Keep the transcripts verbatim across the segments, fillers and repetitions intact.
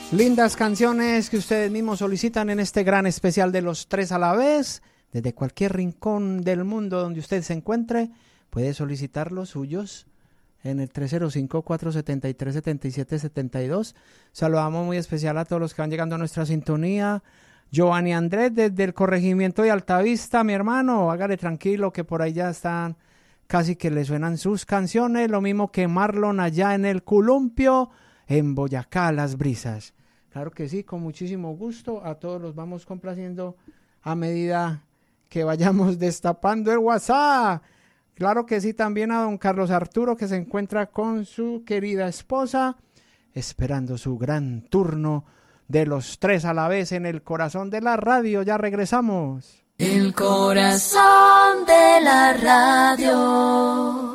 Lindas canciones que ustedes mismos solicitan en este gran especial de los tres a la vez. Desde cualquier rincón del mundo donde usted se encuentre, puede solicitar los suyos en el tres cero cinco, cuatro siete tres, siete siete siete dos. Saludamos muy especial a todos los que van llegando a nuestra sintonía. Giovanni Andrés desde el corregimiento de Altavista, mi hermano, hágale tranquilo que por ahí ya están, casi que le suenan sus canciones. Lo mismo que Marlon allá en el Columpio, en Boyacá, Las Brisas. Claro que sí, con muchísimo gusto. A todos los vamos complaciendo a medida que vayamos destapando el WhatsApp. Claro que sí, también a don Carlos Arturo, que se encuentra con su querida esposa, esperando su gran turno de los tres a la vez en el corazón de la radio. Ya regresamos. El corazón de la radio.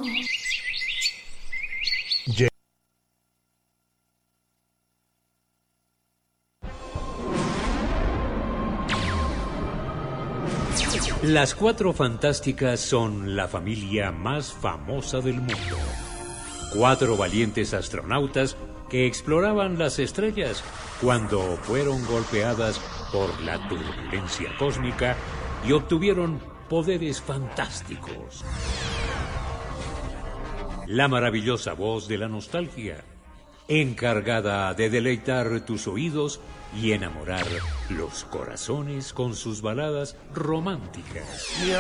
Las Cuatro Fantásticas son la familia más famosa del mundo. Cuatro valientes astronautas que exploraban las estrellas cuando fueron golpeadas por la turbulencia cósmica y obtuvieron poderes fantásticos. La maravillosa voz de la nostalgia, encargada de deleitar tus oídos y enamorar los corazones con sus baladas románticas.